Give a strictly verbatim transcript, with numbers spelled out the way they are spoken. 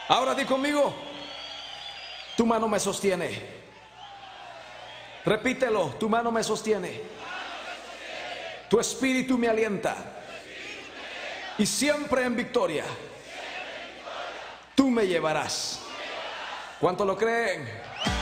Ahora di conmigo, tu mano me sostiene. Repítelo, tu mano me sostiene. Tu espíritu me alienta. Y siempre en victoria, tú me llevarás. ¿Cuánto lo creen?